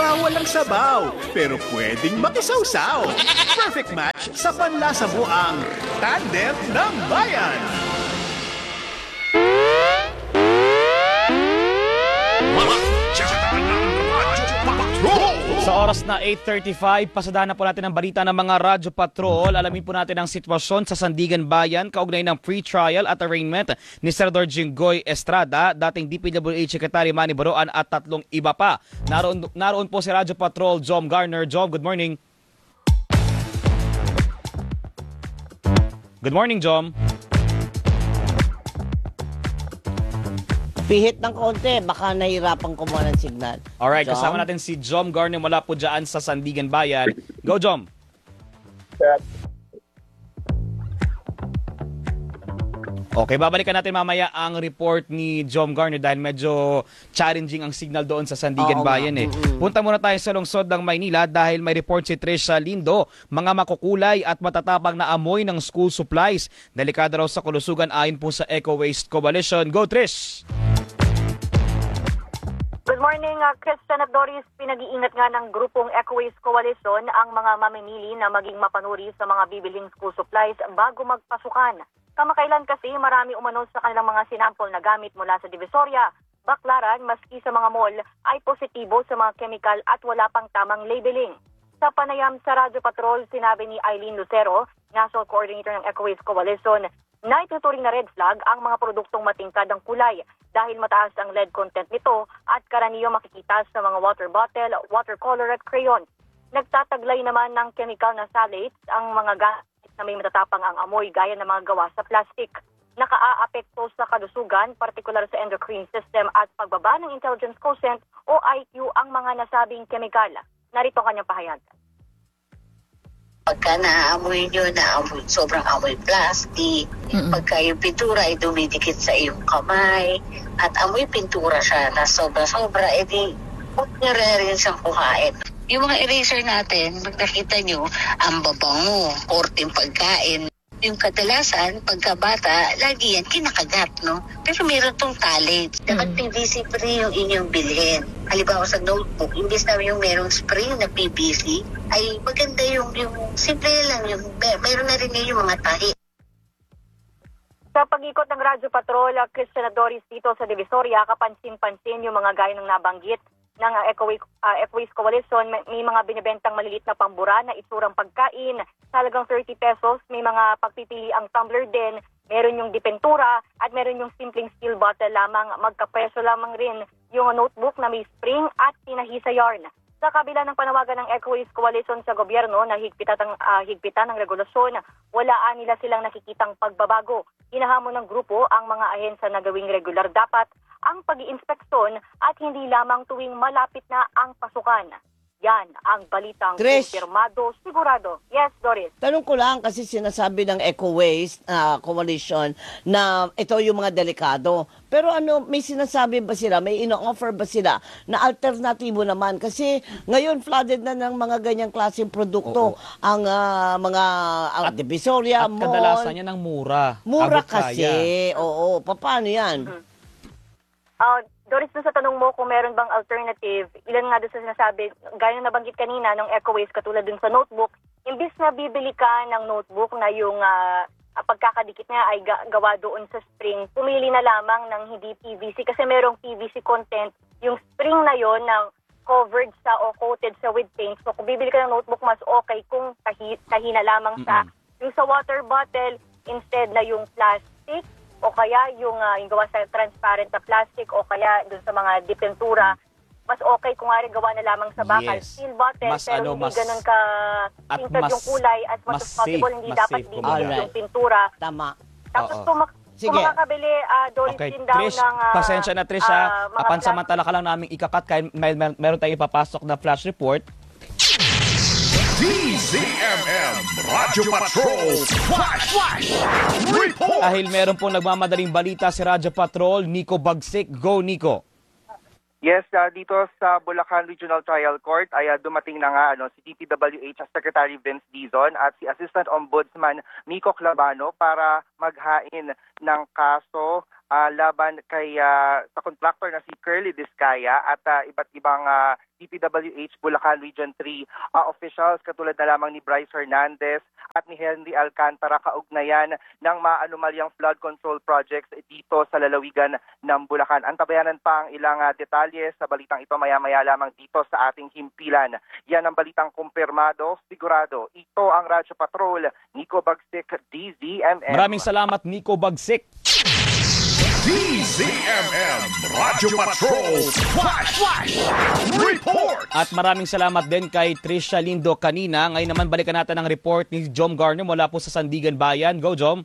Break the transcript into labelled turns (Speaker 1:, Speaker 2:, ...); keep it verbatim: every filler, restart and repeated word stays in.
Speaker 1: Bawal ang sabaw, pero pwedeng makisawsaw. Perfect match sa panlasa mo ang Tandem ng Bayan.
Speaker 2: Sa oras na eight thirty-five, pasadahan na po natin ang balita ng mga Radyo Patrol. Alamin po natin ang sitwasyon sa Sandigan Bayan kaugnay ng free trial at arraignment ni Senador Jinggoy Estrada, dating D P W H Secretary Manny Baroan at tatlong iba pa. Naroon, naroon po si Radyo Patrol Jom Garner. Jom, good morning. Good morning, Jom.
Speaker 3: Pihit ng konti, baka nahirapan kumuha ng signal.
Speaker 2: Alright,
Speaker 3: Jom?
Speaker 2: kasama natin si Jom Garner mula po dyan sa Sandigan Bayan. Go, Jom! Okay, babalikan natin mamaya ang report ni Jom Garner dahil medyo challenging ang signal doon sa Sandigan
Speaker 3: Oo,
Speaker 2: Bayan. Eh.
Speaker 3: mm-hmm.
Speaker 2: Punta muna tayo sa lungsod ng Maynila dahil may report si Trisha Lindo, mga makukulay at matatapang na amoy ng school supplies. Delikado raw sa kalusugan ayon po sa Eco Waste Coalition. Go, Trish!
Speaker 4: Good morning, uh, Christian at Doris. Pinag-iingat nga ng grupong Eco Waste Coalition ang mga mamimili na maging mapanuri sa mga bibiling school supplies bago magpasukan. Kamakailan kasi marami umano sa kanilang mga sinampol na gamit mula sa Divisoria, Baclaran, maski sa mga mall ay positibo sa mga chemical at wala pang tamang labeling. Sa panayam sa Radyo Patrol, sinabi ni Eileen Lucero, National Coordinator ng Eco Waste Coalition, na ituturing na red flag ang mga produktong matingkad ang kulay dahil mataas ang lead content nito at karaniwang makikita sa mga water bottle, watercolor at crayon. Nagtataglay naman ng chemical na phthalates ang mga gamit na may matatapang ang amoy gaya ng mga gawa sa plastic. Nakaaapekto sa kalusugan, partikular sa endocrine system at pagbaba ng intelligence quotient o I Q ang mga nasabing chemical. Narito kanyang pahayag.
Speaker 5: Pagka naaamoy nyo, naamoy, sobrang amoy plastic, mm-hmm. Pagka yung pintura ay dumidikit sa iyong kamay, at amoy pintura siya na sobra-sobra, edi huwag nyo rin siyang kuhain. Yung mga eraser natin, pag nakita nyo, ang babango, korteng pagkain. Yung kadalasan, pagkabata, lagi yan kinakagat, no? Pero meron tong talent. Dapat P V C free yung inyong bilhin. Halimbawa sa notebook, imbes na yung merong spray na P V C, ay maganda yung, yung simple lang, yung meron na rin yung mga tahi.
Speaker 4: Sa pag-ikot ng Radyo Patrol, Christian Doris dito sa Divisoria, kapansin-pansin yung mga gaya ng nabanggit ng uh, Eco Waste uh, Coalition. May, may mga binibentang malilit na pambura na isurang pagkain, talagang thirty pesos. May mga pagpipili ang tumbler din, meron yung dipentura, at meron yung simpleng steel bottle lamang. Magkapeso lamang rin yung notebook na may spring at tinahisa yarn. Sa kabila ng panawagan ng Eco Waste Coalition sa gobyerno na higpitan ng, uh, higpitan ng regulasyon, walaan nila silang nakikitang pagbabago. Inahamon ng grupo ang mga ahensya na gawing regular dapat ang pag-iinspeksyon at hindi lamang tuwing malapit na ang pasukan. Yan ang balitang kumpirmado, sigurado. Yes, Doris.
Speaker 3: Tanong ko lang kasi sinasabi ng Eco Waste uh, Coalition na ito yung mga delikado. Pero ano, may sinasabi ba sila, may ino-offer ba sila na alternatibo naman? Kasi ngayon flooded na ng mga ganyang klaseng produkto. Oo. Ang uh, mga ang
Speaker 2: at,
Speaker 3: Divisoria,
Speaker 2: at
Speaker 3: mall.
Speaker 2: At kadalasan yan ng mura.
Speaker 3: Mura
Speaker 2: Abot
Speaker 3: kasi.
Speaker 2: kaya.
Speaker 3: Oo, paano yan?
Speaker 4: Mm-hmm. Uh, Doris, doon sa tanong mo kung meron bang alternative, ilan nga doon sa sinasabi, gaya na nabanggit kanina ng Eco Waste, katulad dun sa notebook, imbis na bibili ka ng notebook na yung uh, pagkakadikit niya ay ga- gawa doon sa spring, pumili na lamang ng hindi P V C kasi merong P V C content yung spring na yon na covered sa o coated sa with paint. So kung bibili ka ng notebook, mas okay kung tahi, tahi na lamang sa, mm-hmm. yung sa water bottle, instead na yung plastic, o kaya yung, uh, yung gawa sa transparent na plastic o kaya dun sa mga dipentura, mas okay kung nga rin gawa na lamang sa bakal.
Speaker 2: Yes.
Speaker 4: Steel bottle,
Speaker 2: mas,
Speaker 4: pero
Speaker 2: ano,
Speaker 4: hindi
Speaker 2: mas,
Speaker 4: ganun ka tinted yung kulay as much as possible.
Speaker 2: Safe,
Speaker 4: hindi
Speaker 2: mas
Speaker 4: dapat
Speaker 2: safe,
Speaker 4: dito
Speaker 3: right.
Speaker 4: yung pintura.
Speaker 3: Tama.
Speaker 4: Tapos
Speaker 2: Oo.
Speaker 4: kung, mak- kung makakabili, uh, Doris,
Speaker 2: Okay,
Speaker 4: din daw
Speaker 2: Trish,
Speaker 4: ng... Uh,
Speaker 2: pasensya na Trish ha.
Speaker 4: Uh,
Speaker 2: Pansamantala ka lang namin ikakat kahit may, may, meron tayong ipapasok na flash report.
Speaker 1: D Z M M Radyo Patrol Flash Flash Report.
Speaker 2: Dahil meron pong nagmamadaling balita si Radyo Patrol, Nico Bagsik. Go, Nico.
Speaker 6: Yes, uh, dito sa Bulacan Regional Trial Court ay uh, dumating na nga ano, si D P W H Secretary Vince Dizon at si Assistant Ombudsman Miko Clavano para maghain ng kaso ah, laban kay ah, sa contractor na si Curly Discaya at ah, iba't ibang ah, D P W H Bulacan Region three ah, officials katulad na lamang ni Bryce Hernandez at ni Henry Alcantara kaugnayan ng maanumalyang flood control projects dito sa lalawigan ng Bulacan. Antabayanan pa ang ilang ah, detalye sa balitang ito maya-maya lamang dito sa ating himpilan. Yan ang balitang kumpirmado, sigurado. Ito ang Radyo Patrol, Nico Bagsik, D Z M M.
Speaker 2: Maraming salamat, Nico Bagsik.
Speaker 1: D Z M M Radyo Patrol Flash Flash Report.
Speaker 2: At maraming salamat din kay Trisha Lindo kanina. Ngayon naman balikan natin ang report ni Jom Garner mula po sa Sandigan Bayan. Go, Jom!